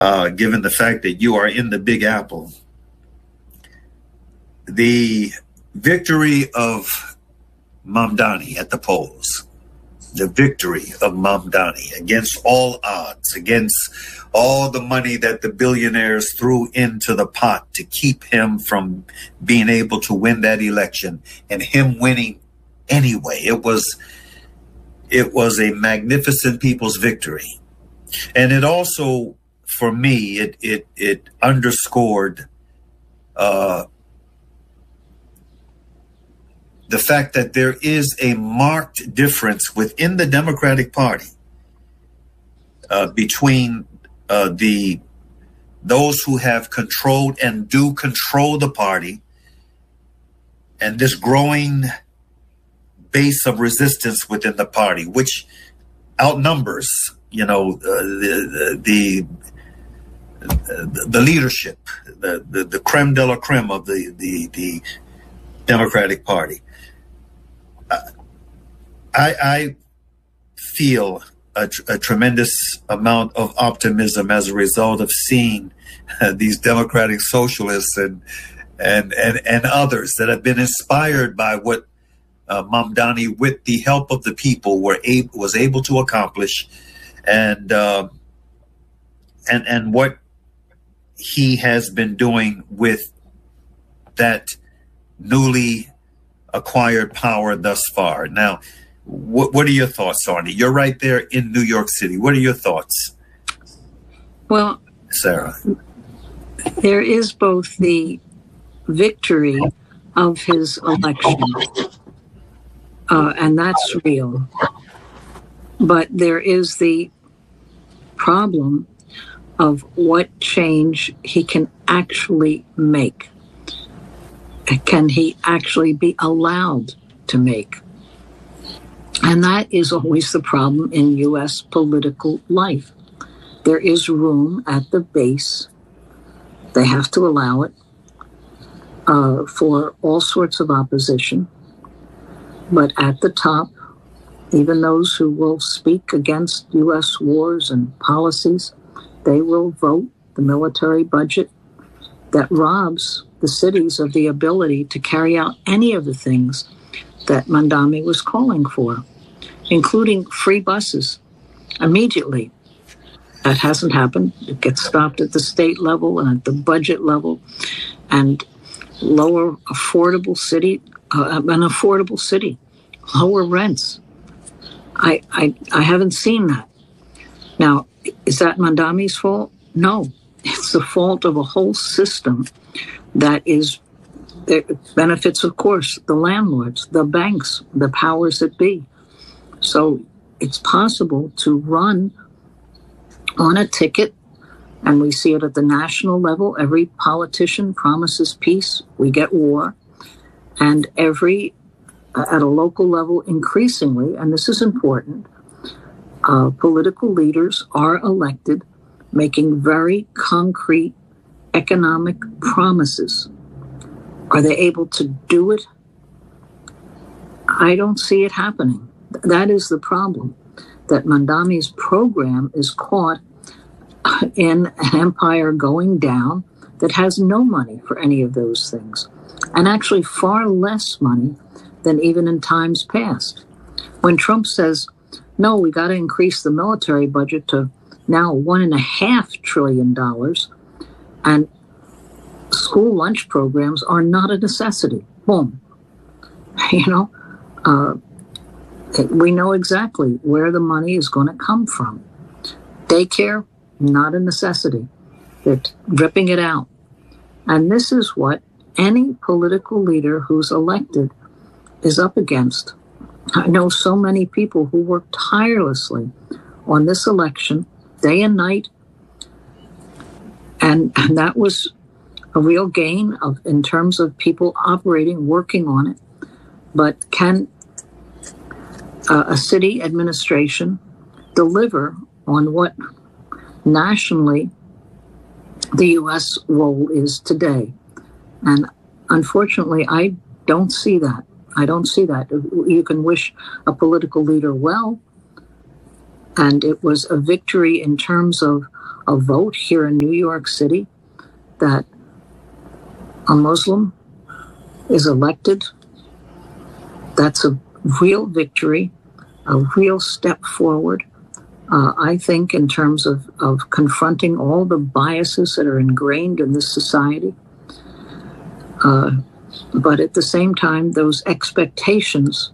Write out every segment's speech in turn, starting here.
given the fact that you are in the Big Apple. The victory of Mamdani at the polls, the victory of Mamdani against all odds, against all the money that the billionaires threw into the pot to keep him from being able to win that election, and him winning anyway. It was a magnificent people's victory. And it also, for me, it underscored the fact that there is a marked difference within the Democratic Party between those who have controlled and do control the party and this growing base of resistance within the party, which outnumbers, the leadership, the creme de la creme of the Democratic Party. I feel a tremendous amount of optimism as a result of seeing these democratic socialists and others that have been inspired by what Mamdani, with the help of the people, was able to accomplish, and what he has been doing with that newly acquired power thus far. Now, what are your thoughts on it? You're right there in New York City. What are your thoughts? Well, Sarah, there is both the victory of his election, and that's real. But there is the problem of what change he can actually make. Can he actually be allowed to make? And that is always the problem in U.S. political life. There is room at the base. They have to allow it for all sorts of opposition. But at the top, even those who will speak against U.S. wars and policies, they will vote the military budget that robs the cities of the ability to carry out any of the things that Mamdani was calling for, including free buses immediately. That hasn't happened. It gets stopped at the state level and at the budget level, and lower affordable city, lower rents. I haven't seen that. Now, is that Mamdani's fault? No, it's the fault of a whole system that benefits, of course, the landlords, the banks, the powers that be. So it's possible to run on a ticket, and we see it at the national level. Every politician promises peace, we get war. And at a local level, increasingly, and this is important, political leaders are elected making very concrete economic promises. Are they able to do it? I don't see it happening. That is the problem, that Mamdani's program is caught in an empire going down that has no money for any of those things, and actually far less money than even in times past. When Trump says, no, we got to increase the military budget to now $1.5 trillion, and school lunch programs are not a necessity. Boom. We know exactly where the money is going to come from. Daycare, not a necessity. They're ripping it out. And this is what any political leader who's elected is up against. I know so many people who work tirelessly on this election, day and night, and that was a real gain in terms of people operating, working on it. But can a city administration deliver on what nationally the U.S. role is today? And unfortunately, I don't see that. I don't see that. You can wish a political leader well, and it was a victory in terms of a vote here in New York City that a Muslim is elected, that's a real victory, a real step forward. I think in terms of confronting all the biases that are ingrained in this society. But at the same time, those expectations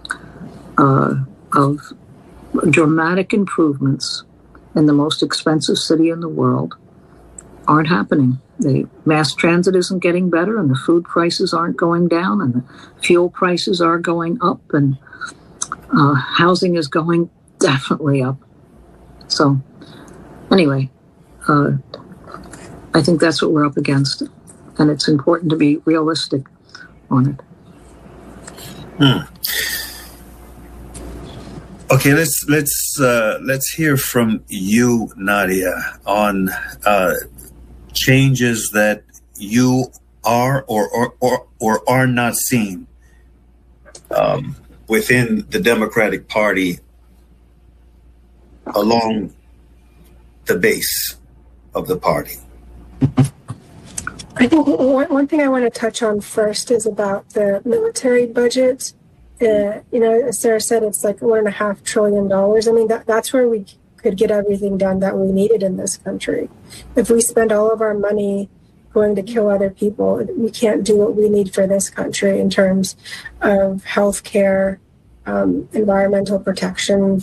of dramatic improvements in the most expensive city in the world aren't happening. The mass transit isn't getting better, and the food prices aren't going down, and the fuel prices are going up, and housing is going definitely up. So anyway, I think that's what we're up against, and it's important to be realistic on it. Okay, let's hear from you, Nadia, on changes that you are or are not seeing within the Democratic Party along the base of the party. I think one thing I want to touch on first is about the military budget. As Sarah said, it's like $1.5 trillion. I mean, that's where we could get everything done that we needed in this country. If we spend all of our money going to kill other people, we can't do what we need for this country in terms of health care, environmental protection,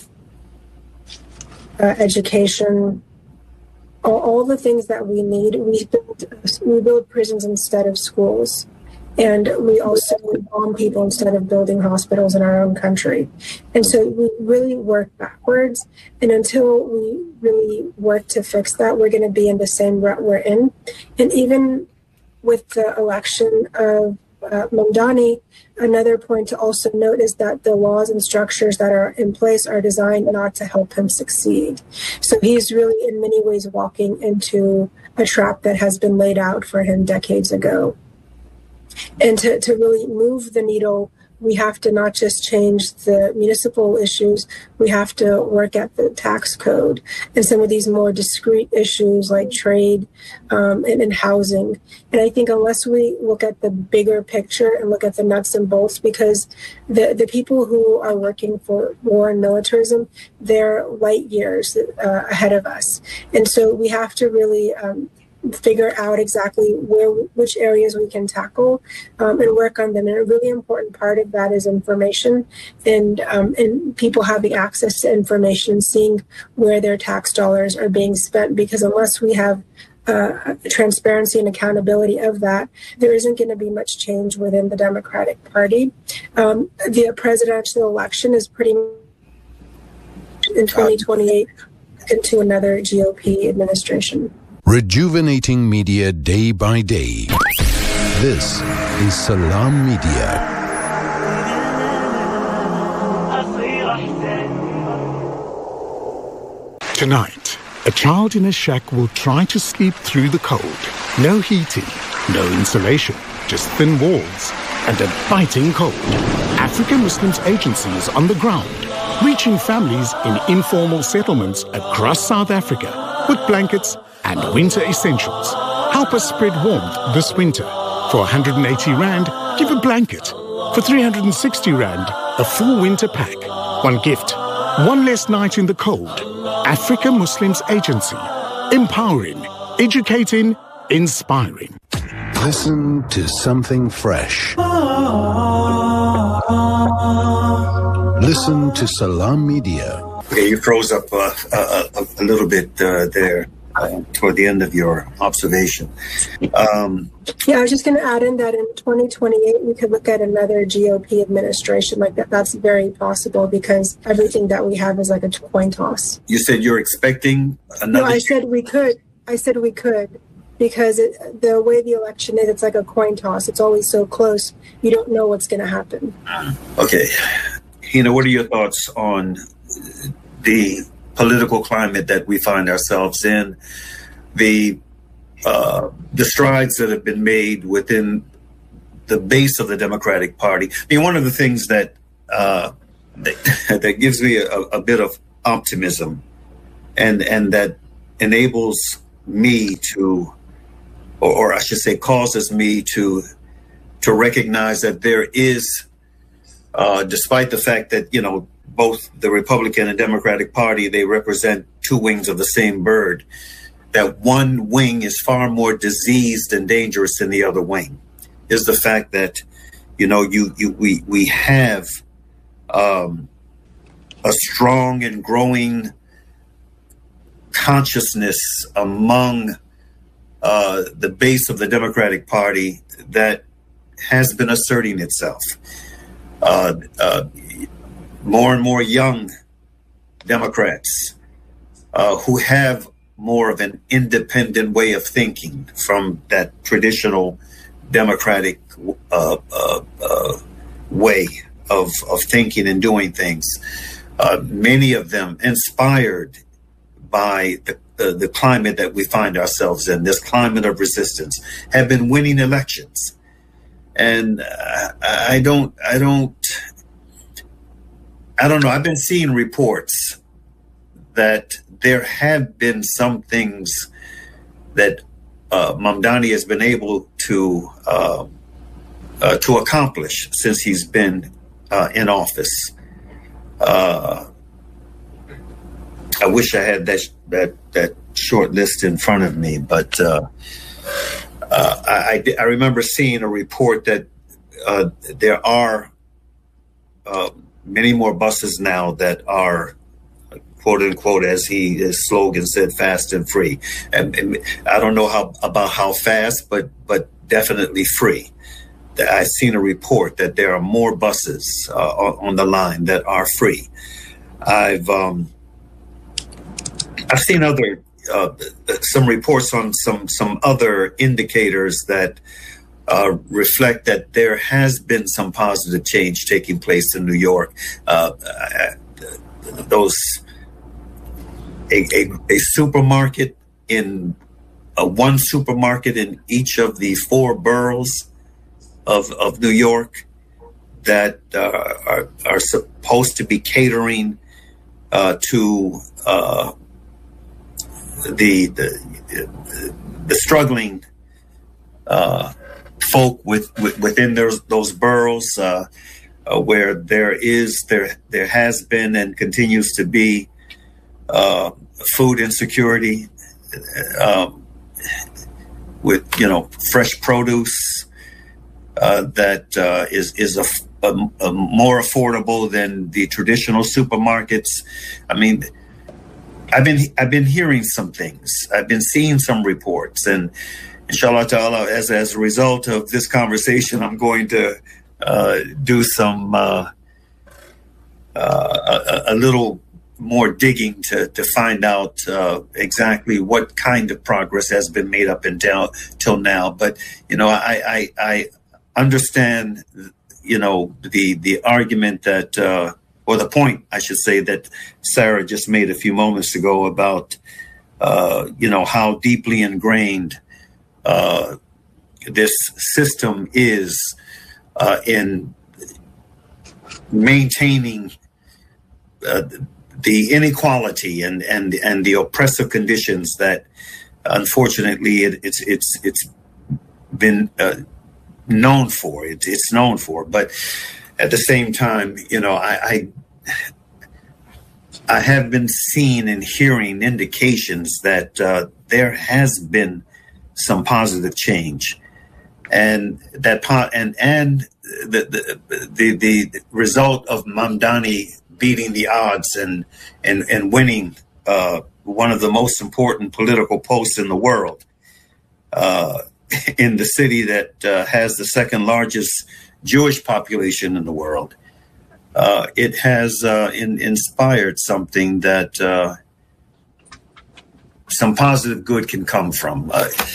education, all the things that we need. We build prisons instead of schools. And we also bomb people instead of building hospitals in our own country. And so we really work backwards. And until we really work to fix that, we're going to be in the same rut we're in. And even with the election of Mamdani, another point to also note is that the laws and structures that are in place are designed not to help him succeed. So he's really in many ways walking into a trap that has been laid out for him decades ago. And to really move the needle, we have to not just change the municipal issues, we have to work at the tax code and some of these more discrete issues like trade and housing. And I think unless we look at the bigger picture and look at the nuts and bolts, because the people who are working for war and militarism, they're light years ahead of us. And so we have to really figure out exactly which areas we can tackle and work on them. And a really important part of that is information and people having access to information and seeing where their tax dollars are being spent. Because unless we have transparency and accountability of that, there isn't going to be much change within the Democratic Party. The presidential election is pretty much in 2028 into another GOP administration. Rejuvenating media day by day. This is Salam Media. Tonight, a child in a shack will try to sleep through the cold. No heating, no insulation, just thin walls and a biting cold. African Muslims Agency is on the ground, reaching families in informal settlements across South Africa with blankets and winter essentials. Help us spread warmth this winter. For 180 Rand, give a blanket. For 360 Rand, a full winter pack. One gift, one less night in the cold. Africa Muslims Agency. Empowering, educating, inspiring. Listen to something fresh. Listen to Salam Media. Okay, you froze up a little bit there. Toward the end of your observation. I was just going to add in that in 2028, we could look at another GOP administration like that. That's very possible because everything that we have is like a coin toss. You said you're expecting another... No, I said we could. Because the way the election is, it's like a coin toss. It's always so close. You don't know what's going to happen. Okay. Hina, what are your thoughts on the political climate that we find ourselves in, the strides that have been made within the base of the Democratic Party? I mean, one of the things that gives me a bit of optimism, and that enables me to, or I should say, causes me to recognize that there is, despite the fact that, you know, both the Republican and Democratic Party, they represent two wings of the same bird, that one wing is far more diseased and dangerous than the other wing, is the fact that, you know, we have a strong and growing consciousness among the base of the Democratic Party that has been asserting itself. More and more young Democrats who have more of an independent way of thinking from that traditional Democratic way of thinking and doing things. Many of them inspired by the climate that we find ourselves in, this climate of resistance, have been winning elections. And I don't know. I've been seeing reports that there have been some things that Mamdani has been able to accomplish since he's been in office. I wish I had that short list in front of me, but I remember seeing a report that there are many more buses now that are, quote unquote, as his slogan said, fast and free. And I don't know about how fast, but definitely free. I've seen a report that there are more buses on the line that are free. I've seen other some reports on some other indicators that reflect that there has been some positive change taking place in New York. A supermarket in one supermarket in each of the 4 boroughs of New York that are supposed to be catering to the struggling folk within those boroughs, where there has been and continues to be food insecurity, with fresh produce that is more affordable than the traditional supermarkets. I mean, I've been hearing some things. I've been seeing some reports, and inshallah ta'ala, as a result of this conversation, I'm going to do some a little more digging to find out exactly what kind of progress has been made up till now. But I understand the argument that or the point, I should say, that Sarah just made a few moments ago about how deeply ingrained this system is in maintaining the inequality and the oppressive conditions that, unfortunately, it's been known for. It's known for, but at the same time, I have been seeing and hearing indications that there has been some positive change, and that the result of Mamdani beating the odds and winning one of the most important political posts in the world, in the city that has the second largest Jewish population in the world. It has inspired something that some positive good can come from.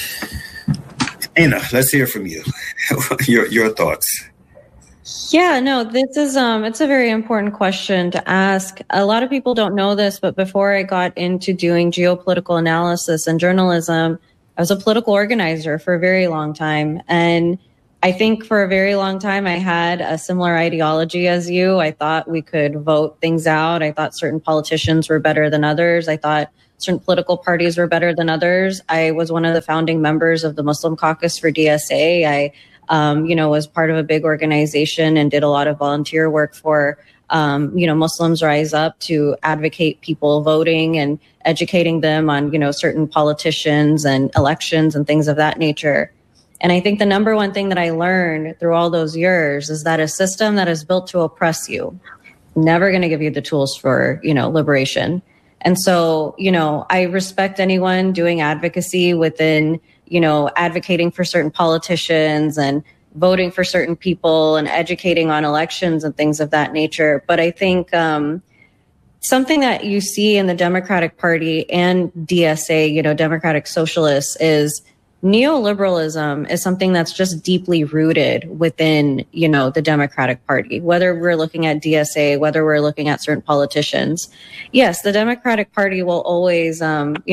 Anna, let's hear from you. your thoughts. Yeah, no, this is it's a very important question to ask. A lot of people don't know this, but before I got into doing geopolitical analysis and journalism, I was a political organizer for a very long time. And I think for a very long time, I had a similar ideology as you. I thought we could vote things out. I thought certain politicians were better than others. I thought certain political parties were better than others. I was one of the founding members of the Muslim Caucus for DSA. I was part of a big organization and did a lot of volunteer work for, Muslims Rise Up to advocate people voting and educating them on, certain politicians and elections and things of that nature. And I think the number one thing that I learned through all those years is that a system that is built to oppress you, never going to give you the tools for, liberation. And so, I respect anyone doing advocacy within, advocating for certain politicians and voting for certain people and educating on elections and things of that nature. But I think something that you see in the Democratic Party and DSA, Democratic Socialists, is neoliberalism is something that's just deeply rooted within, the Democratic Party, whether we're looking at DSA, whether we're looking at certain politicians. Yes, the Democratic Party will always,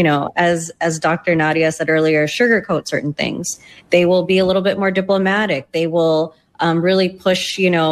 as Dr. Nadia said earlier, sugarcoat certain things. They will be a little bit more diplomatic. They will really push,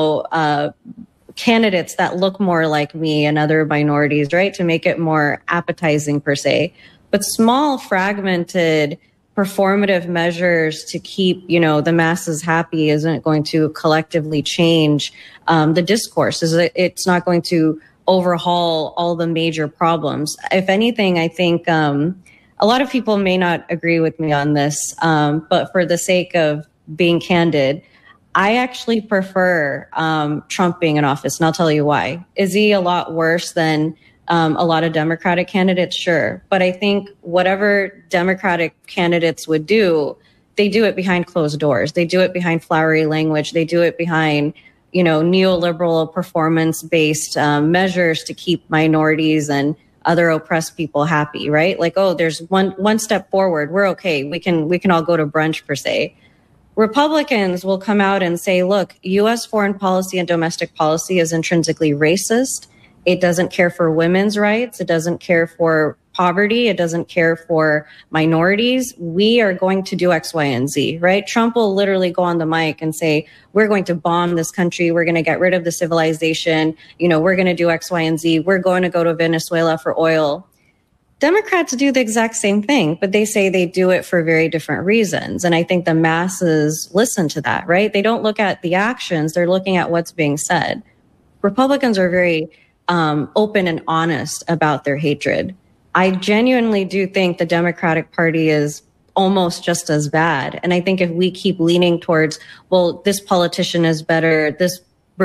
candidates that look more like me and other minorities, right, to make it more appetizing per se. But small, fragmented, performative measures to keep, the masses happy isn't going to collectively change the discourse. It's not going to overhaul all the major problems. If anything, I think a lot of people may not agree with me on this, but for the sake of being candid, I actually prefer Trump being in office, and I'll tell you why. Is he a lot worse than a lot of Democratic candidates? Sure. But I think whatever Democratic candidates would do, they do it behind closed doors. They do it behind flowery language. They do it behind, neoliberal performance-based measures to keep minorities and other oppressed people happy, right? Like, oh, there's one step forward. We're okay. We can all go to brunch per se. Republicans will come out and say, look, U.S. foreign policy and domestic policy is intrinsically racist. It doesn't care for women's rights. It doesn't care for poverty. It doesn't care for minorities. We are going to do X, Y, and Z, right? Trump will literally go on the mic and say, we're going to bomb this country. We're going to get rid of the civilization. We're going to do X, Y, and Z. We're going to go to Venezuela for oil. Democrats do the exact same thing, but they say they do it for very different reasons. And I think the masses listen to that, right? They don't look at the actions. They're looking at what's being said. Republicans are very open and honest about their hatred. I genuinely do think the Democratic Party is almost just as bad. And I think if we keep leaning towards, well, this politician is better, this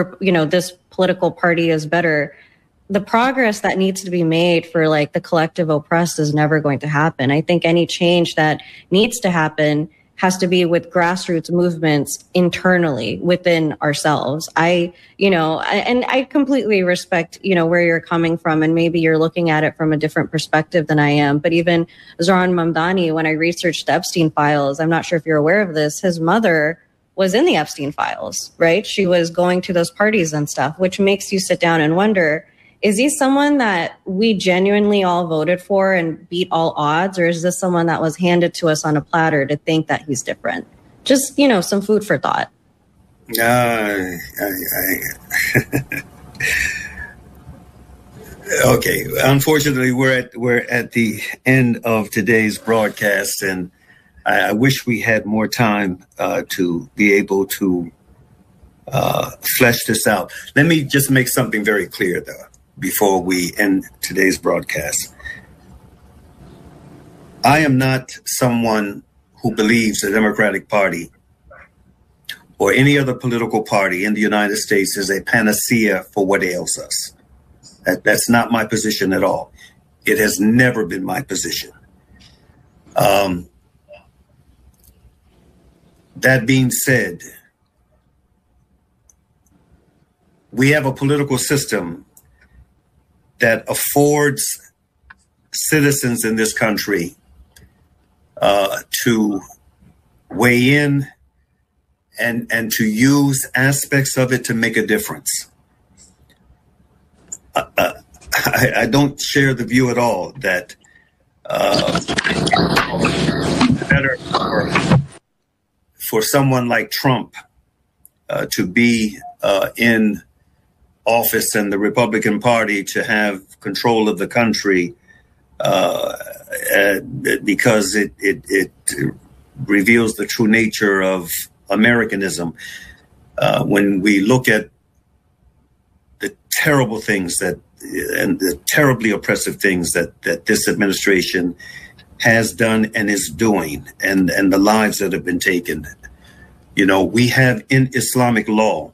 political party is better, the progress that needs to be made for like the collective oppressed is never going to happen. I think any change that needs to happen has to be with grassroots movements internally within ourselves. I completely respect, where you're coming from, and maybe you're looking at it from a different perspective than I am. But even Zohran Mamdani, when I researched the Epstein files, I'm not sure if you're aware of this, his mother was in the Epstein files, right? She was going to those parties and stuff, which makes you sit down and wonder, is he someone that we genuinely all voted for and beat all odds? Or is this someone that was handed to us on a platter to think that he's different? Just, some food for thought. Okay. Unfortunately, we're at the end of today's broadcast, and I wish we had more time to be able to flesh this out. Let me just make something very clear, though, before we end today's broadcast. I am not someone who believes the Democratic Party or any other political party in the United States is a panacea for what ails us. That's not my position at all. It has never been my position. That being said, we have a political system that affords citizens in this country to weigh in and to use aspects of it to make a difference. I don't share the view at all that better for someone like Trump to be in office and the Republican Party to have control of the country because it reveals the true nature of Americanism. When we look at the terrible things and the terribly oppressive things that this administration has done and is doing, and the lives that have been taken. You know, we have in Islamic law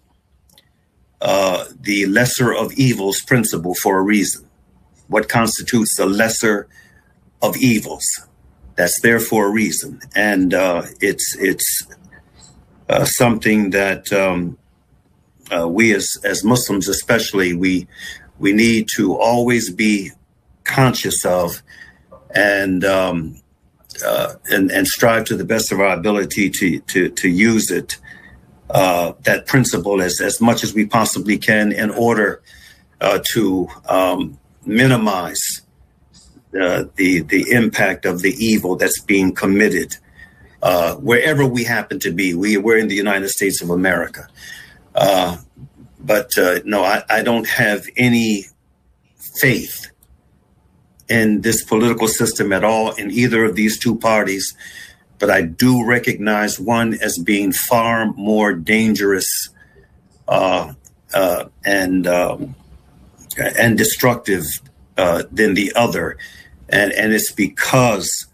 the lesser of evils principle for a reason. What constitutes the lesser of evils? That's there for a reason, and it's something that we as Muslims, especially, we need to always be conscious of, and strive to the best of our ability to use it, that principle as much as we possibly can, in order to minimize the impact of the evil that's being committed wherever we happen to be. We're in the United States of America. But no, I don't have any faith in this political system at all, in either of these two parties. But I do recognize one as being far more dangerous and destructive than the other. And it's because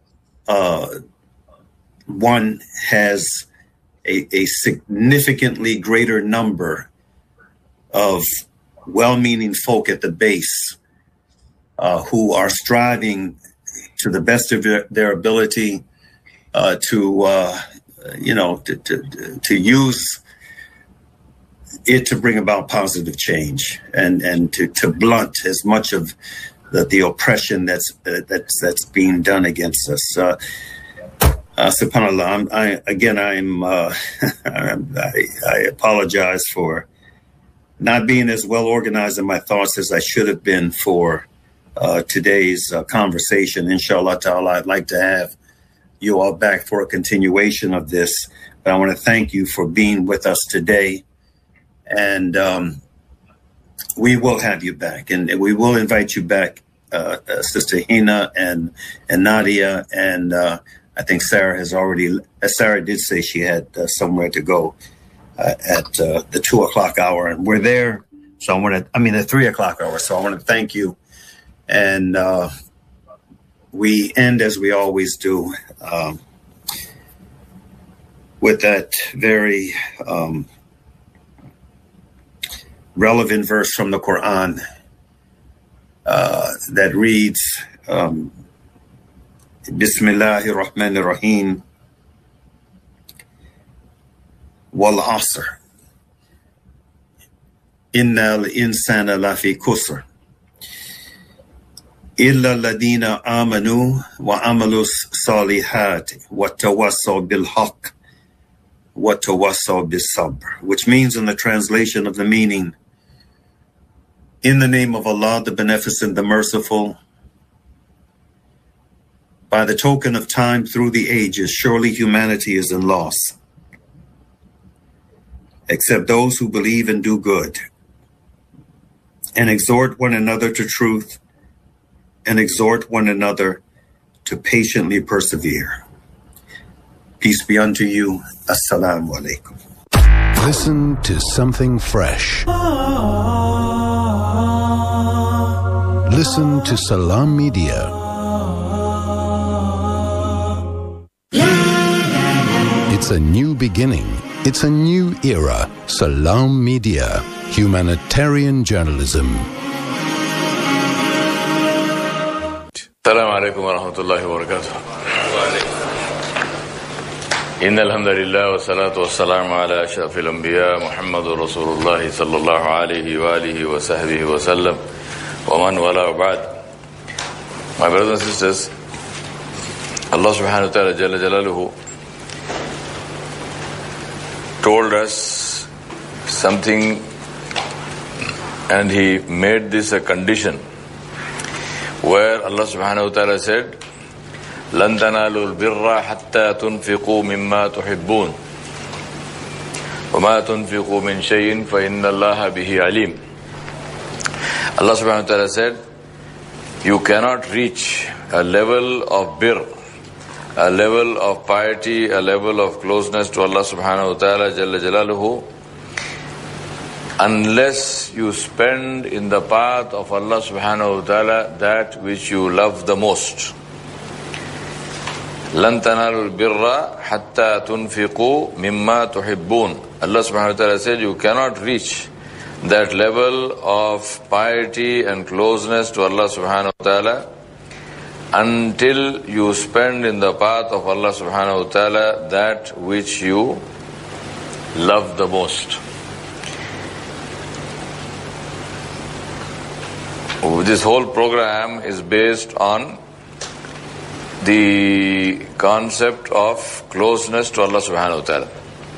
one has a significantly greater number of well-meaning folk at the base who are striving to the best of their ability to use it to bring about positive change and to blunt as much of the oppression that's being done against us. SubhanAllah, I apologize for not being as well organized in my thoughts as I should have been for today's conversation. Inshallah ta'ala, I'd like to have you all back for a continuation of this. But I want to thank you for being with us today. And we will have you back. And we will invite you back, Sister Hina and Nadia. And I think Sarah Sarah did say she had somewhere to go at the 2 o'clock hour. And we're there. So the 3 o'clock hour. So I want to thank you. And we end as we always do with that very relevant verse from the Quran that reads, Bismillahir Rahmanir Rahim, Wal Asr, Innal Insana Lafi Khusr, Illa Ladina Amanu wa Amalus Salihat wa Tawassaw bil Haqq wa Tawassaw bis Sabr, which means, in the translation of the meaning, in the name of Allah, the Beneficent, the Merciful, by the token of time through the ages, surely humanity is in loss, except those who believe and do good, and exhort one another to truth, and exhort one another to patiently persevere. Peace be unto you. Assalamu alaikum. Listen to something fresh. Listen to Salam Media. It's a new beginning. It's a new era. Salam Media. Humanitarian journalism. Assalamu alaikum wa rahmatullahi wa barakatuh. Inna alhamdulillah wa salatu wa salamu ala ashrafil anbiya Muhammadur Rasulullah sallallahu alayhi wa alihi wa sahbihi wa sallam wa man wala wa ba'd. My brothers and sisters, Allah subhanahu wa ta'ala jalla jalaluhu told us something, and He made this a condition, where Allah subhanahu wa ta'ala said, لن تنالوا البر حتى تنفقوا مما تحبون وما تنفقوا من شيء فإن الله به عليم. Allah subhanahu wa ta'ala said, you cannot reach a level of birr, a level of piety, a level of closeness to Allah subhanahu wa ta'ala Jalla Jalaluhu, unless you spend in the path of Allah subhanahu wa ta'ala that which you love the most. لَن تَنَالُوا الْبِرَّ حَتَّى تُنْفِقُوا مِمَّا تُحِبُّونَ. Allah subhanahu wa ta'ala said, you cannot reach that level of piety and closeness to Allah subhanahu wa ta'ala until you spend in the path of Allah subhanahu wa ta'ala that which you love the most. This whole program is based on the concept of closeness to Allah subhanahu wa ta'ala.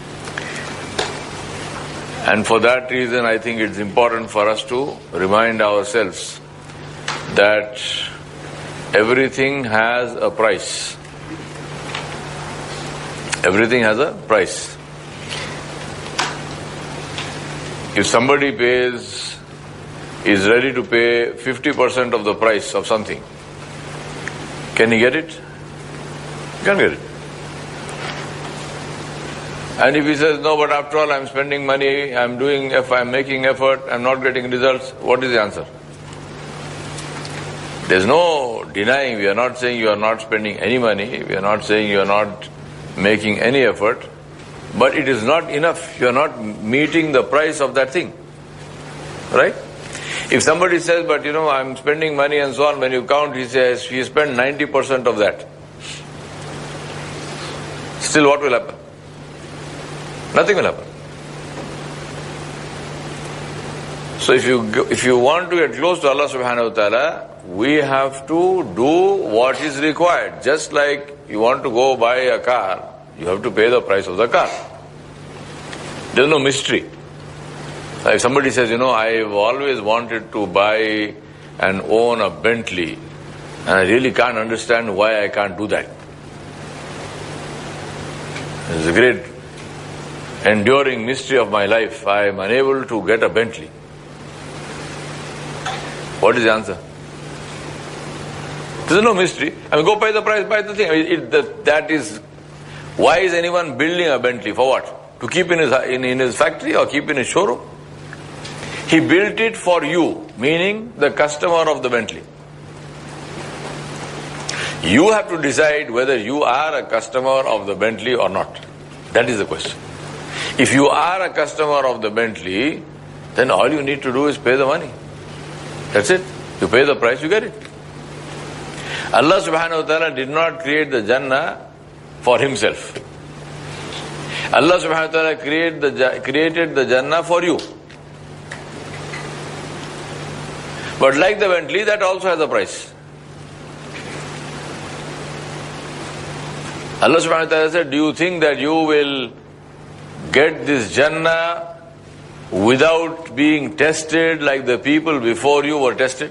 And for that reason, I think it's important for us to remind ourselves that everything has a price. Everything has a price. If somebody is ready to pay 50% of the price of something, can he get it? He can't get it. And if he says, no, but after all I'm spending money, I'm making effort, I'm not getting results, what is the answer? There's no denying. We are not saying you are not spending any money, we are not saying you are not making any effort, but it is not enough. You are not meeting the price of that thing. Right? If somebody says, but I'm spending money and so on, when you count, he says, he spent 90% of that. Still what will happen? Nothing will happen. So if you want to get close to Allah subhanahu wa ta'ala, we have to do what is required. Just like you want to go buy a car, you have to pay the price of the car. There's no mystery. If somebody says, I've always wanted to buy and own a Bentley, and I really can't understand why I can't do that. It's a great enduring mystery of my life. I am unable to get a Bentley. What is the answer? There's no mystery. Go pay the price, buy the thing. That is, why is anyone building a Bentley? For what? To keep in his factory or keep in his showroom? He built it for you, meaning the customer of the Bentley. You have to decide whether you are a customer of the Bentley or not. That is the question. If you are a customer of the Bentley, then all you need to do is pay the money. That's it. You pay the price, you get it. Allah subhanahu wa ta'ala did not create the Jannah for himself. Allah subhanahu wa ta'ala created the Jannah for you. But like the Bentley, that also has a price. Allah subhanahu wa ta'ala said, do you think that you will get this Jannah without being tested like the people before you were tested?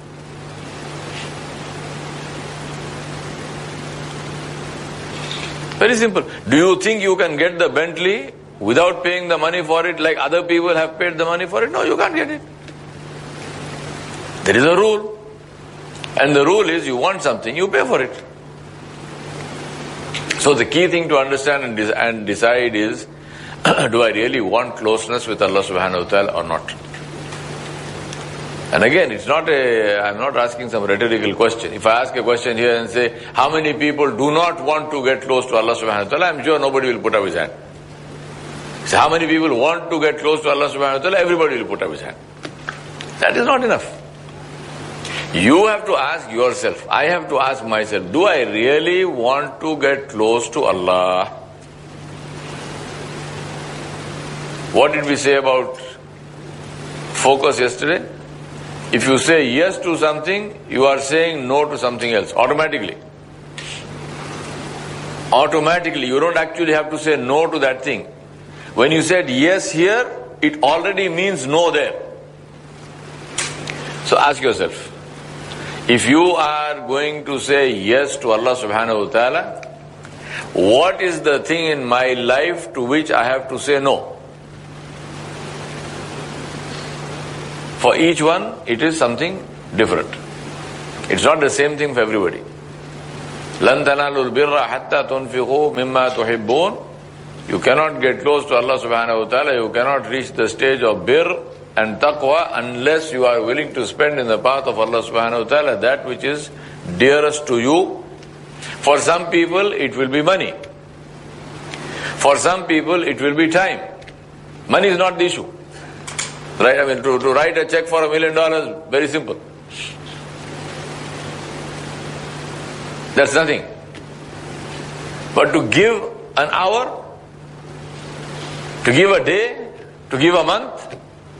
Very simple. Do you think you can get the Bentley without paying the money for it like other people have paid the money for it? No, you can't get it. There is a rule. And the rule is, you want something, you pay for it. So the key thing to understand and decide is, do I really want closeness with Allah subhanahu wa ta'ala or not? And again, I'm not asking some rhetorical question. If I ask a question here and say, how many people do not want to get close to Allah subhanahu wa ta'ala, I'm sure nobody will put up his hand. So how many people want to get close to Allah subhanahu wa ta'ala, everybody will put up his hand. That is not enough. You have to ask yourself, I have to ask myself, do I really want to get close to Allah? What did we say about focus yesterday? If you say yes to something, you are saying no to something else, automatically. Automatically, you don't actually have to say no to that thing. When you said yes here, it already means no there. So ask yourself, If you are going to say yes to Allah subhanahu wa ta'ala, what is the thing in my life to which I have to say no? For each one, it is something different. It's not the same thing for everybody. لَن تَنَالُوا الْبِرَّ حَتَّى تُنْفِقُوا مِمَّا تُحِبُّونَ. You cannot get close to Allah subhanahu wa ta'ala, you cannot reach the stage of birr and taqwa unless you are willing to spend in the path of Allah subhanahu wa ta'ala that which is dearest to you. For some people, it will be money. For some people, it will be time. Money is not the issue. Right? I mean, to write a check for $1 million, very simple. That's nothing. But to give an hour, to give a day, to give a month,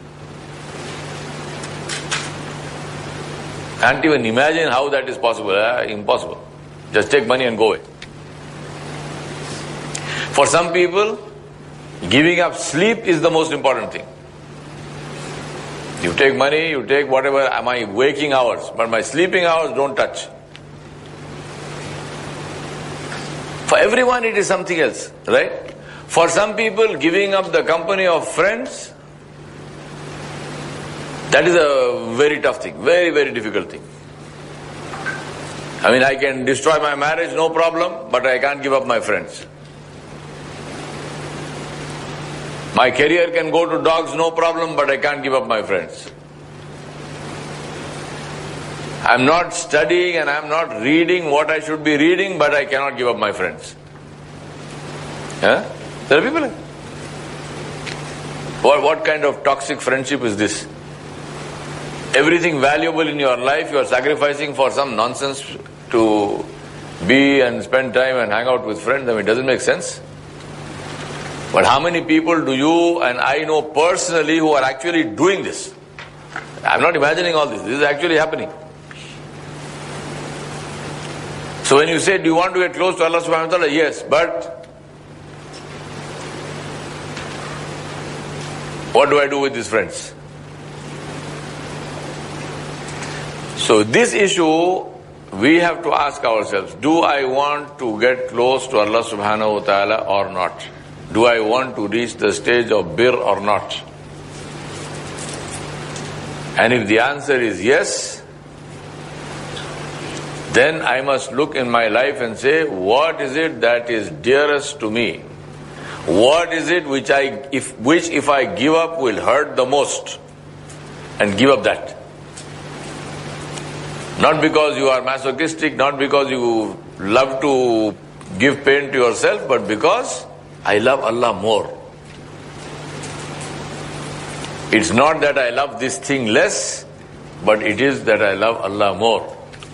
can't even imagine how that is possible. Impossible. Just take money and go away. For some people, giving up sleep is the most important thing. You take money, you take whatever my waking hours, but my sleeping hours don't touch. For everyone it is something else, right? For some people, giving up the company of friends, that is a very tough thing, very, very difficult thing. I mean, I can destroy my marriage, no problem, but I can't give up my friends. My career can go to dogs, no problem, but I can't give up my friends. I'm not studying and I'm not reading what I should be reading, but I cannot give up my friends. There are people like that. What kind of toxic friendship is this? Everything valuable in your life you are sacrificing for some nonsense to be and spend time and hang out with friends. I mean, it doesn't make sense. But how many people do you and I know personally who are actually doing this? I'm not imagining all this. This is actually happening. So when you say, do you want to get close to Allah subhanahu wa ta'ala? Yes, but what do I do with these friends? So this issue, we have to ask ourselves, do I want to get close to Allah subhanahu wa ta'ala or not? Do I want to reach the stage of birr or not? And if the answer is yes, then I must look in my life and say, what is it that is dearest to me? What is it which if I give up will hurt the most? And give up that. Not because you are masochistic, not because you love to give pain to yourself, but because I love Allah more. It's not that I love this thing less, but it is that I love Allah more.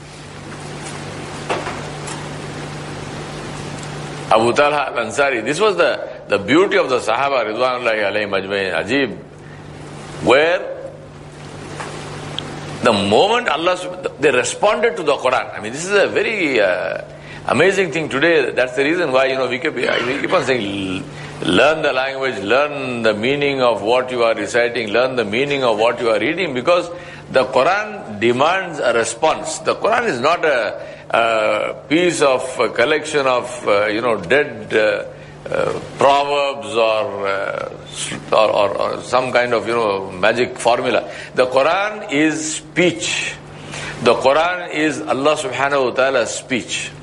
Abu Talha al-Ansari, this was the beauty of the Sahaba, Ridwanullahi alayhim ajmain, Ajib, where the moment they responded to the Quran. I mean, this is a very amazing thing today. That's the reason why, we keep on saying, learn the language, learn the meaning of what you are reciting, learn the meaning of what you are reading, because the Quran demands a response. The Quran is not a piece of a collection of, dead proverbs or some kind of, magic formula. The Quran is speech. The Quran is Allah subhanahu wa ta'ala's speech.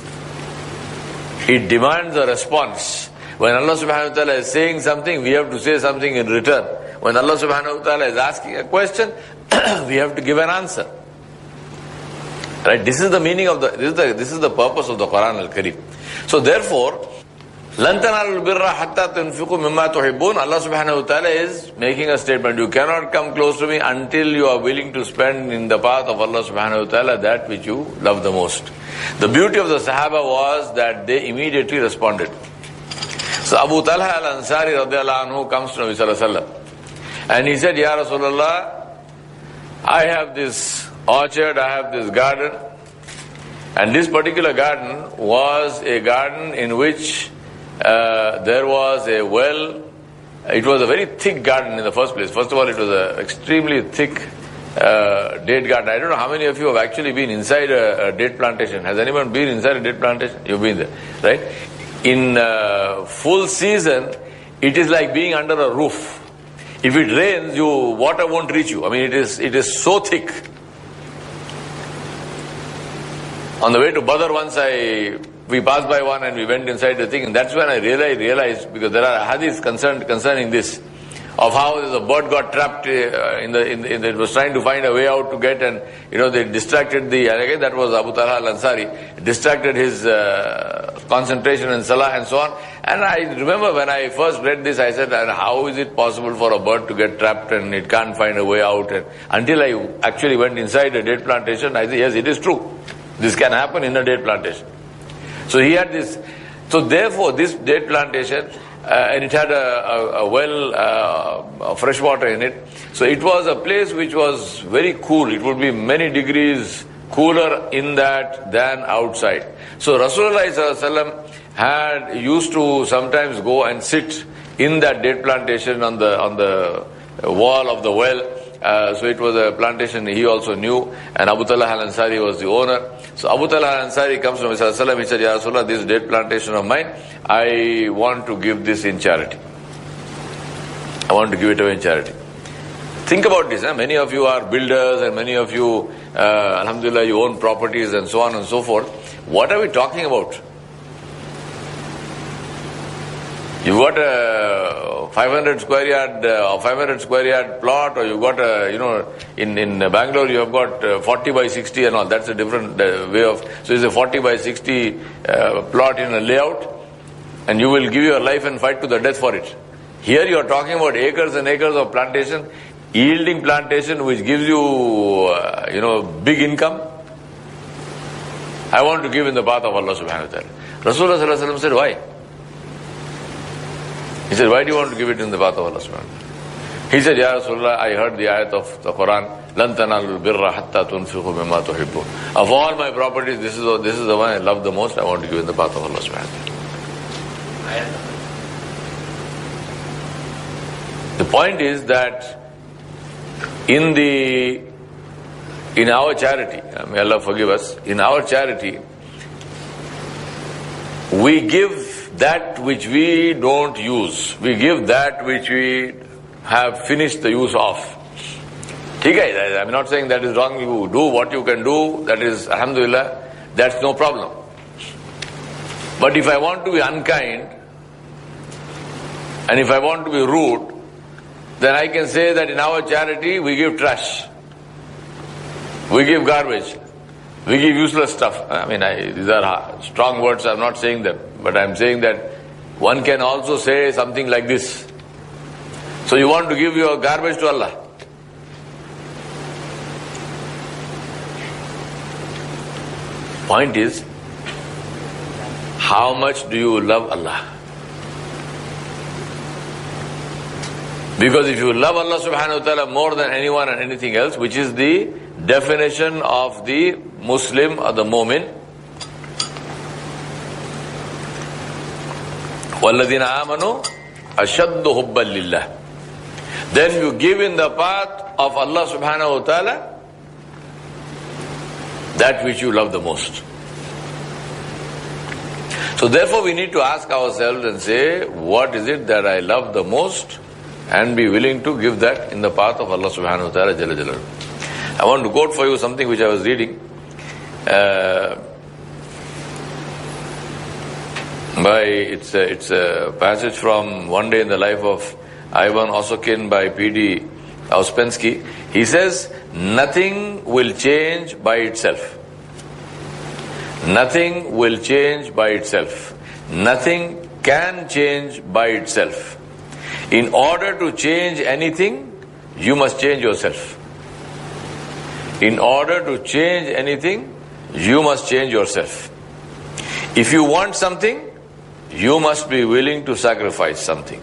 It demands a response. When Allah subhanahu wa ta'ala is saying something, we have to say something in return. When Allah subhanahu wa ta'ala is asking a question, we have to give an answer. Right? This is the meaning of this is the purpose of the Quran al-Kareem. So therefore, لَن تَنَالُوا الْبِرَّ حَتَّى تُنْفِقُوا مِمَّا تُحِبُّونَ. Allah subhanahu wa ta'ala is making a statement. You cannot come close to me until you are willing to spend in the path of Allah subhanahu wa ta'ala that which you love the most. The beauty of the Sahaba was that they immediately responded. So Abu Talha al-Ansari radiallahu anhu comes to Nabi sallallahu alaihi wasallam and he said, Ya Rasulullah, I have this orchard, I have this garden, and this particular garden was a garden in which there was a well. It was a very thick garden in the first place. First of all, it was an extremely thick date garden. I don't know how many of you have actually been inside a date plantation. Has anyone been inside a date plantation? You've been there, right? In full season, it is like being under a roof. If it rains, water won't reach you. I mean, it is so thick. On the way to Badr once, we passed by one and we went inside the thing, and that's when I realized, because there are hadiths concerning this, of how the bird got trapped it was trying to find a way out to get, and they distracted again that was Abu Talha al-Ansari, distracted his concentration in Salah and so on. And I remember when I first read this, I said, how is it possible for a bird to get trapped and it can't find a way out? And until I actually went inside a date plantation, I said, yes, it is true. This can happen in a date plantation. So he had this. So therefore, this date plantation, and it had a well, fresh water in it. So it was a place which was very cool. It would be many degrees cooler in that than outside. So Rasulullah had used to sometimes go and sit in that date plantation on the wall of the well. So it was a plantation he also knew, and Abu Talha al-Ansari was the owner. So Abu Talha al-Ansari comes to Rasulullah, he said, Ya Rasulullah, this date plantation of mine, I want to give this in charity. I want to give it away in charity. Think about this, many of you are builders, and many of you, alhamdulillah, you own properties and so on and so forth. What are we talking about? You've got a 500 square yard plot, or you've got in Bangalore you have got 40 by 60 and all. That's a different way of. So it's a 40 by 60 plot in a layout, and you will give your life and fight to the death for it. Here you are talking about acres and acres of plantation, yielding plantation, which gives you big income. I want to give in the path of Allah subhanahu wa ta'ala. Rasulullah sallallahu alaihi wasallam said, why? He said, why do you want to give it in the path of Allah subhanahu wa ta'ala? He said, Ya Rasulullah, I heard the ayat of the Quran, لَن تَنَالُوا الْبِرَّ حَتَّى تُنْفِقُوا مِمَّا تُحِبُّونَ. Of all my properties, this is the one I love the most. I want to give in the path of Allah subhanahu wa ta'ala. The point is that in our charity, may Allah forgive us, in our charity, we give that which we don't use. We give that which we have finished the use of. Okay, I'm not saying that is wrong. You do what you can do. That is, alhamdulillah, that's no problem. But if I want to be unkind, and if I want to be rude, then I can say that in our charity we give trash. We give garbage. We give useless stuff. I mean, these are strong words, I'm not saying them. But I'm saying that one can also say something like this. So you want to give your garbage to Allah. Point is, how much do you love Allah? Because if you love Allah subhanahu wa ta'ala more than anyone and anything else, which is the definition of the Muslim or the Mu'min, وَالَّذِينَ آمَنُوا أَشَدُّ حُبًّا لِلَّهِ. Then you give in the path of Allah subhanahu wa ta'ala that which you love the most. So therefore we need to ask ourselves and say, what is it that I love the most, and be willing to give that in the path of Allah subhanahu wa ta'ala jalla jalaluhu. I want to quote for you something which I was reading. It's a passage from One Day in the Life of Ivan Osokin by P.D. Ouspensky. He says, nothing will change by itself. Nothing will change by itself. Nothing can change by itself. In order to change anything, you must change yourself. In order to change anything, you must change yourself. If you want something, you must be willing to sacrifice something.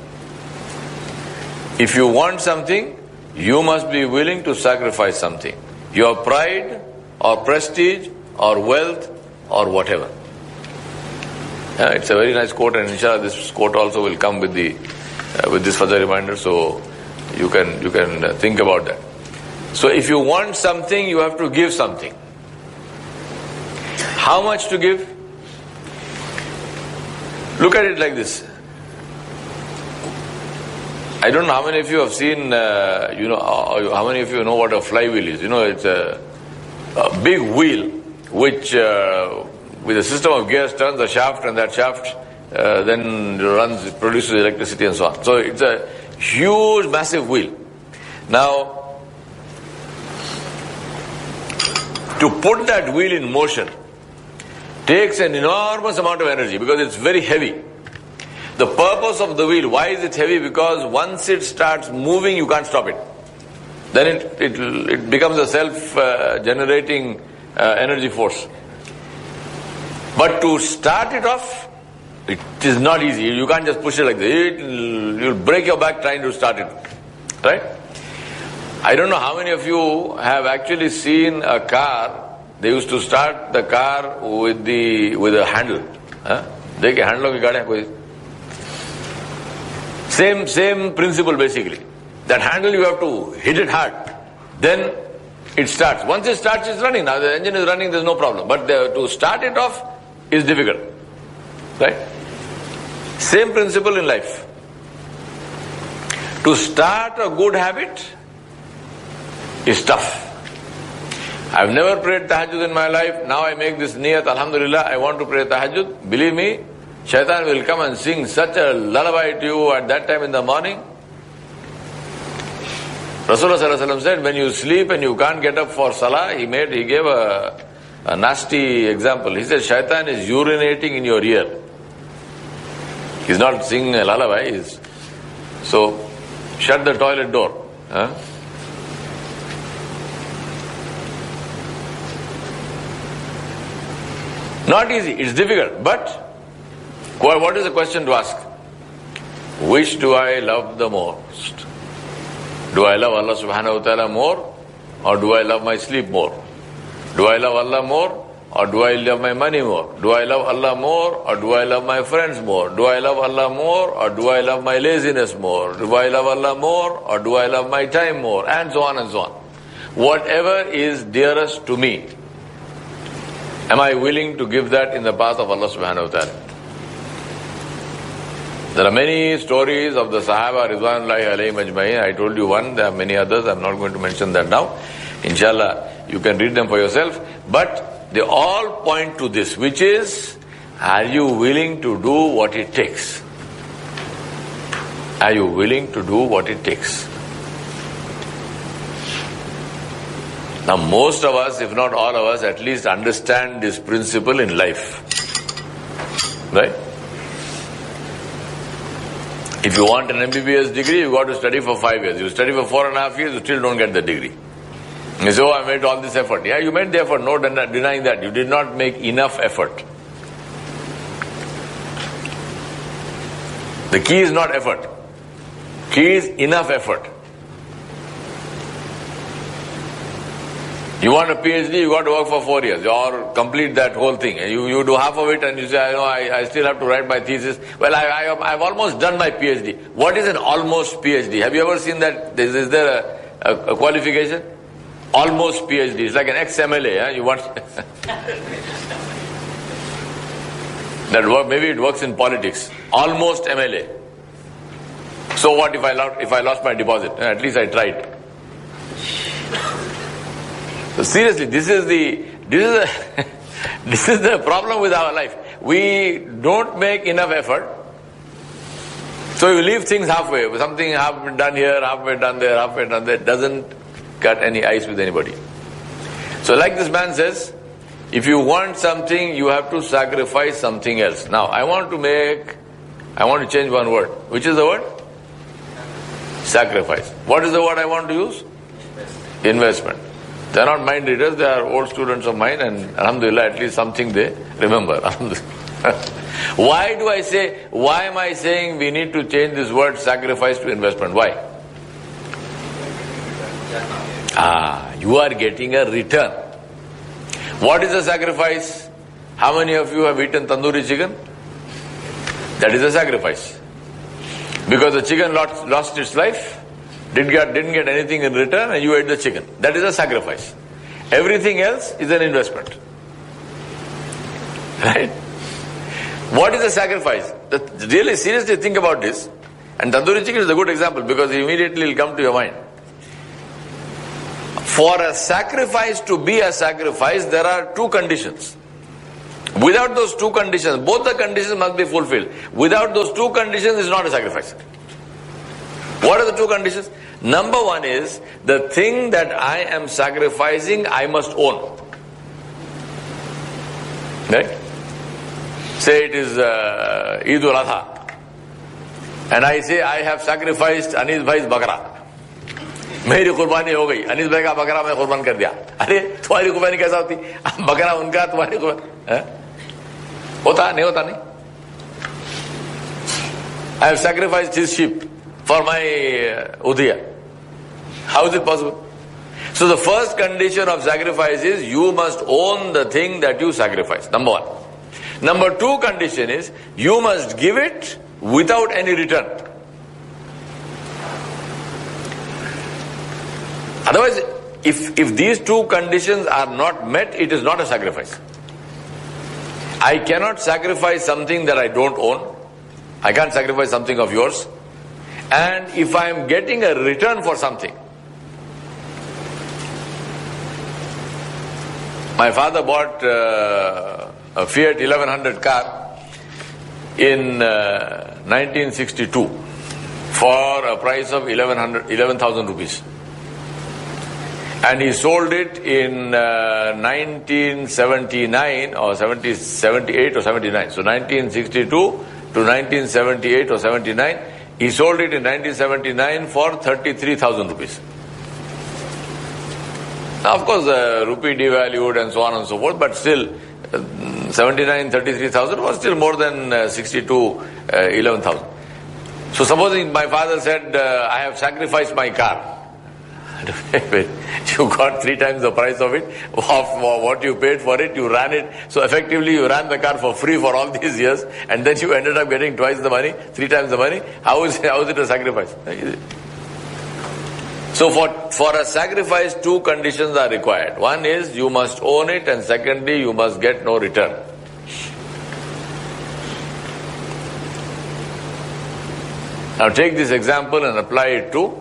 If you want something, you must be willing to sacrifice something. Your pride or prestige or wealth or whatever. It's a very nice quote, and inshallah this quote also will come with this further reminder, so you can think about that. So if you want something, you have to give something. How much to give? Look at it like this. I don't know how many of you have seen, how many of you know what a flywheel is? It's a big wheel which, with a system of gears, turns the shaft, and that shaft then produces electricity and so on. So it's a huge, massive wheel. Now, to put that wheel in motion takes an enormous amount of energy because it's very heavy. The purpose of the wheel, why is it heavy? Because once it starts moving, you can't stop it. Then it becomes a self-generating energy force. But to start it off, it is not easy. You can't just push it like this. You'll break your back trying to start it. Right? I don't know how many of you have actually seen a car. They used to start the car with a handle. Dekhe handle ki gaadiyan koi. Same principle basically. That handle you have to hit it hard. Then it starts. Once it starts, it's running. Now the engine is running, there's no problem. But to start it off is difficult. Right? Same principle in life. To start a good habit is tough. I've never prayed tahajjud in my life. Now I make this niyat, alhamdulillah, I want to pray tahajjud. Believe me, shaitan will come and sing such a lullaby to you at that time in the morning. Rasulullah sallallahu alaihi wasallam said, when you sleep and you can't get up for salah, he gave a nasty example. He said, shaitan is urinating in your ear. He's not singing a lullaby. So, shut the toilet door. Not easy, it's difficult. But, what is the question to ask? Which do I love the most? Do I love Allah subhanahu wa ta'ala more? Or do I love my sleep more? Do I love Allah more? Or do I love my money more? Do I love Allah more? Or do I love my friends more? Do I love Allah more? Or do I love my laziness more? Do I love Allah more? Or do I love my time more? And so on and so on. Whatever is dearest to me, am I willing to give that in the path of Allah subhanahu wa ta'ala? There are many stories of the Sahaba Ridwanullahi alayhim ajma'in. I told you one, there are many others. I'm not going to mention that now. Inshallah, you can read them for yourself. But they all point to this, which is, are you willing to do what it takes? Are you willing to do what it takes? Now most of us, if not all of us, at least understand this principle in life. Right? If you want an MBBS degree, you got to study for 5 years. You study for 4.5 years, you still don't get the degree. You say, I made all this effort. Yeah, you made the effort, no denying that. You did not make enough effort. The key is not effort. Key is enough effort. You want a PhD, you got to work for 4 years or complete that whole thing. You do half of it and you say, I still have to write my thesis. Well, I've almost done my PhD. What is an almost PhD? Have you ever seen that? Is there a qualification? Almost PhD. It's like an ex-MLA. You want that maybe it works in politics. Almost MLA. So what if I lost my deposit? At least I tried. So seriously, this is the problem with our life. We don't make enough effort. So we leave things halfway. Something half done here, halfway done there, halfway done there. It doesn't cut any ice with anybody. So like this man says, if you want something, you have to sacrifice something else. Now, I want to change one word. Which is the word? Sacrifice. What is the word I want to use? Investment. They are not mind readers, they are old students of mine, and alhamdulillah, at least something they remember. Why am I saying we need to change this word sacrifice to investment? Why? You are getting a return. What is a sacrifice? How many of you have eaten tandoori chicken? That is a sacrifice. Because the chicken lost its life, didn't get anything in return, and you ate the chicken. That is a sacrifice. Everything else is an investment. Right? What is a sacrifice? Really seriously think about this. And tandoori chicken is a good example because immediately it will come to your mind. For a sacrifice to be a sacrifice, there are two conditions. Without those two conditions, both the conditions must be fulfilled. Without those two conditions, it's not a sacrifice. What are the two conditions? Number one is, the thing that I am sacrificing, I must own. Right? Say it is Eid ul-Adha. And I say, I have sacrificed Anis Bhai's bakra. मेरी कुर्बानी हो गई, अनीस भाई का बकरा मैं कुर्बान कर दिया. अरे तुम्हारी कुर्बानी कैसा होती? बकरा उनका, तुम्हारी कुर्बानी होता नहीं होता नहीं. I have sacrificed his sheep for my udhiya. How is it possible? So the first condition of sacrifice is you must own the thing that you sacrifice. Number one. Number two condition is you must give it without any return. Otherwise, if these two conditions are not met, it is not a sacrifice. I cannot sacrifice something that I don't own. I can't sacrifice something of yours. And if I am getting a return for something. My father bought a Fiat 1100 car in 1962 for a price of 11,000 rupees. And he sold it in 1979 or 78 or 79. So 1962 to 1978 or 79. He sold it in 1979 for 33,000 rupees. Now, of course, the rupee devalued and so on and so forth, but still, 79, 33,000 was still more than 62, 11,000. So supposing my father said, I have sacrificed my car. You got 3 times the price of it, of what you paid for it, you ran it. So effectively you ran the car for free for all these years, and then you ended up getting twice the money, 3 times the money. How is it a sacrifice? So for a sacrifice, 2 conditions are required. One is you must own it, and secondly you must get no return. Now take this example and apply it to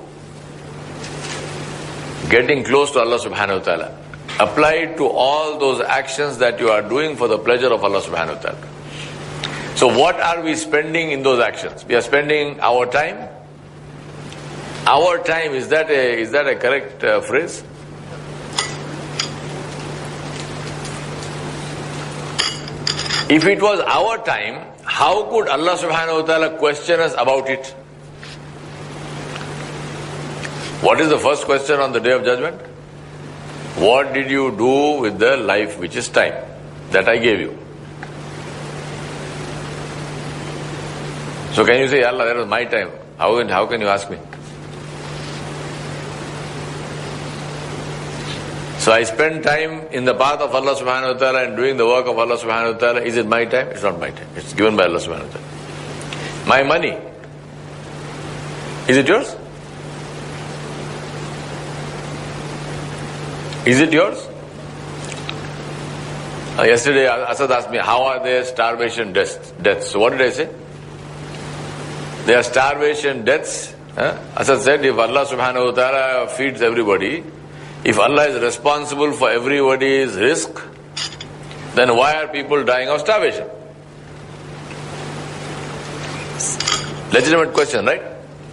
getting close to Allah subhanahu wa ta'ala. Apply it to all those actions that you are doing for the pleasure of Allah subhanahu wa ta'ala. So what are we spending in those actions? We are spending our time. Our time, is that a correct phrase? If it was our time, how could Allah subhanahu wa ta'ala question us about it? What is the first question on the Day of Judgment? What did you do with the life which is time that I gave you? So can you say, Allah, that was my time. How can you ask me? So I spend time in the path of Allah subhanahu wa ta'ala and doing the work of Allah subhanahu wa ta'ala. Is it my time? It's not my time. It's given by Allah subhanahu wa ta'ala. My money. Is it yours? Is it yours? Yesterday Asad asked me, how are there starvation deaths? So what did I say? There are starvation deaths. Asad said, if Allah subhanahu wa ta'ala feeds everybody, if Allah is responsible for everybody's risk, then why are people dying of starvation? Legitimate question, right?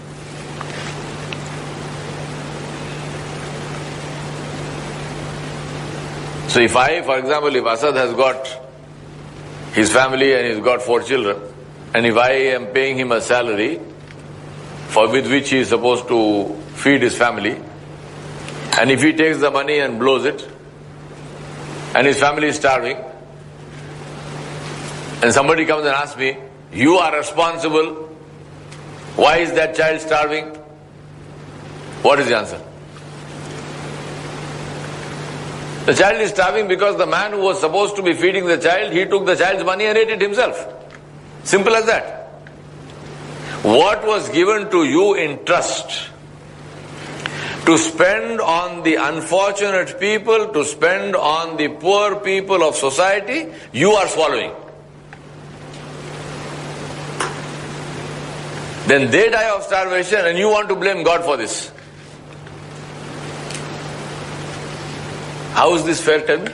So if for example, if Asad has got his family and he's got 4 children, and if I am paying him a salary with which he is supposed to feed his family, and if he takes the money and blows it, and his family is starving, and somebody comes and asks me, you are responsible, why is that child starving? What is the answer? The child is starving because the man who was supposed to be feeding the child, he took the child's money and ate it himself. Simple as that. What was given to you in trust to spend on the unfortunate people, to spend on the poor people of society, you are swallowing. Then they die of starvation and you want to blame God for this. How is this fair, tell me?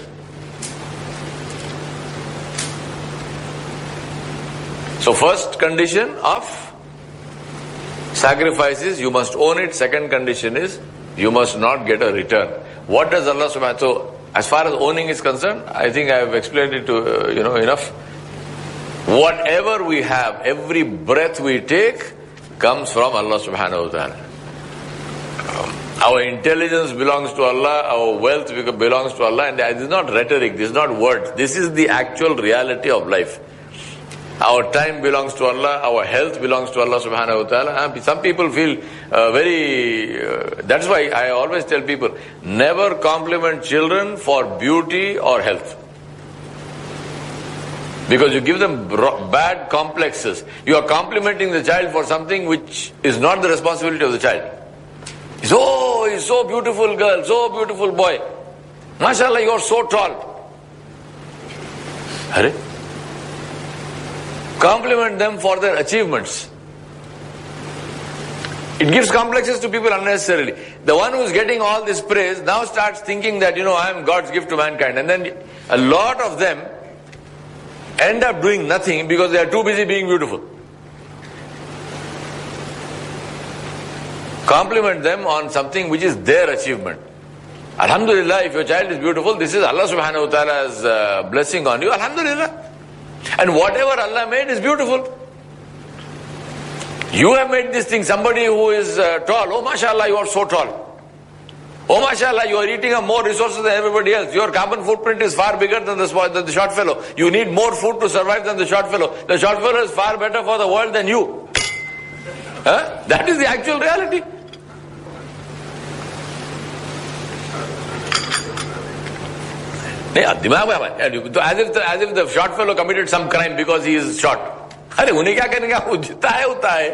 So first condition of sacrifice is you must own it. Second condition is you must not get a return. What does Allah subhanahu wa ta'ala... So as far as owning is concerned, I think I have explained it to enough. Whatever we have, every breath we take comes from Allah subhanahu wa ta'ala. Our intelligence belongs to Allah, our wealth belongs to Allah, and this is not rhetoric, this is not words, this is the actual reality of life. Our time belongs to Allah, our health belongs to Allah subhanahu wa ta'ala. Some people feel that's why I always tell people, never compliment children for beauty or health. Because you give them bad complexes. You are complimenting the child for something which is not the responsibility of the child. He's so beautiful girl, so beautiful boy. MashaAllah, you are so tall. Hare? Compliment them for their achievements. It gives complexes to people unnecessarily. The one who is getting all this praise now starts thinking that, I am God's gift to mankind. And then a lot of them end up doing nothing because they are too busy being beautiful. Compliment them on something which is their achievement. Alhamdulillah, if your child is beautiful, this is Allah subhanahu wa ta'ala's blessing on you. Alhamdulillah. And whatever Allah made is beautiful. You have made this thing, somebody who is tall. Oh, mashallah, you are so tall. Oh, mashallah, you are eating up more resources than everybody else. Your carbon footprint is far bigger than the short fellow. You need more food to survive than the short fellow. The short fellow is far better for the world than you. That is the actual reality. As if the short fellow committed some crime because he is short. अरे उन्हें क्या करेंगे, वो जितना है उतना है.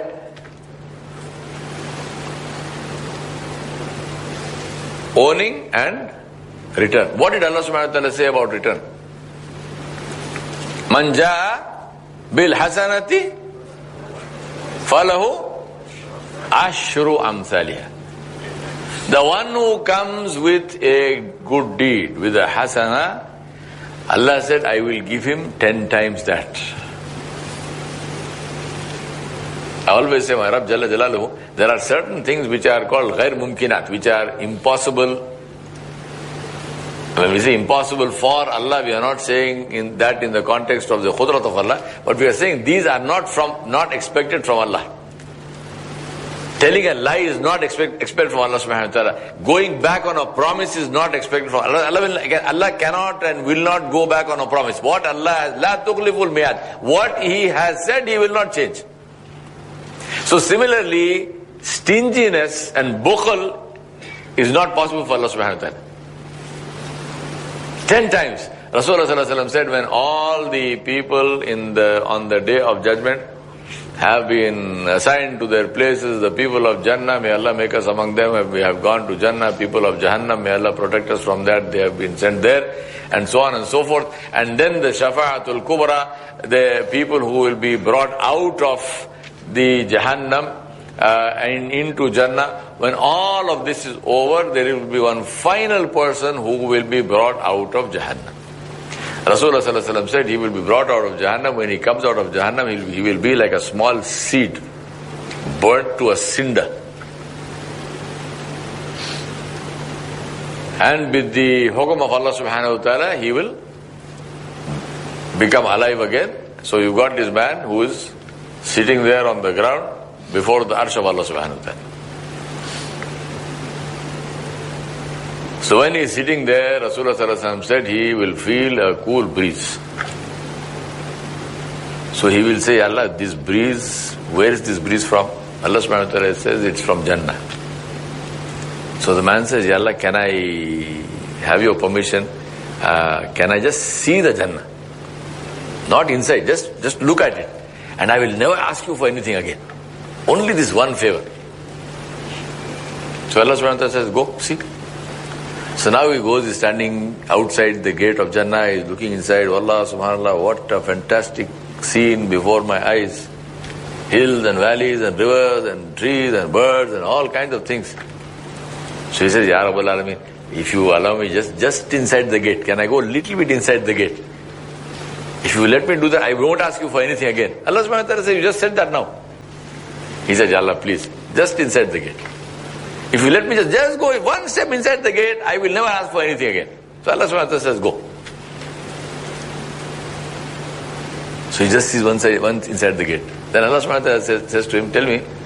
Owning and return. What did Allah subhanahu wa ta'ala say about return? Man jaa bil hasanati falahu ashru amthaliha. The one who comes with a good deed, with a hasana, Allah said, I will give him 10 times that. I always say, my Rabb Jalla Jalaluhu, there are certain things which are called ghair mumkinat, which are impossible. When we say impossible for Allah, we are not saying in the context of the khudrat of Allah, but we are saying these are not expected from Allah. Telling a lie is not expected from Allah subhanahu wa ta'ala. Going back on a promise is not expected from Allah. Allah cannot and will not go back on a promise. What Allah has, la tukhliful mi'ad. What He has said, He will not change. So similarly, stinginess and bukhl is not possible for Allah subhanahu wa ta'ala. 10 times. Rasulullah sallallahu alaihi wasallam said, when all the people on the day of judgment have been assigned to their places, the people of Jannah, may Allah make us among them, we have gone to Jannah, people of Jahannam, may Allah protect us from that, they have been sent there, and so on and so forth. And then the Shafa'atul Kubra, the people who will be brought out of the Jahannam and into Jannah, when all of this is over, there will be one final person who will be brought out of Jahannam. Rasulullah sallallahu alaihi wasallam said he will be brought out of Jahannam. When he comes out of Jahannam, he will be like a small seed burnt to a cinder. And with the hukum of Allah subhanahu wa ta'ala, he will become alive again. So you've got this man who is sitting there on the ground before the arsh of Allah subhanahu wa ta'ala. So when he is sitting there, Rasulullah sallallahu alaihi wasallam said he will feel a cool breeze. So he will say, Allah, this breeze, where is this breeze from? Allah subhanahu wa ta'ala says it's from Jannah. So the man says, Ya Allah, can I have your permission? Can I just see the Jannah? Not inside, just look at it. And I will never ask you for anything again. Only this one favor. So Allah subhanahu wa ta'ala says, go, see. So now he goes, he's standing outside the gate of Jannah, he's looking inside. Allah subhanallah, what a fantastic scene before my eyes. Hills and valleys and rivers and trees and birds and all kinds of things. So he says, Ya Rabbal Alameen, if you allow me just inside the gate, can I go a little bit inside the gate? If you let me do that, I won't ask you for anything again. Allah subhanahu wa ta'ala says, you just said that now. He said, Ya Allah, please, just inside the gate. If you let me just go one step inside the gate, I will never ask for anything again. So Allah subhanahu wa ta'ala says, go. So he just sees one inside the gate. Then Allah subhanahu wa ta'ala says to him, tell me,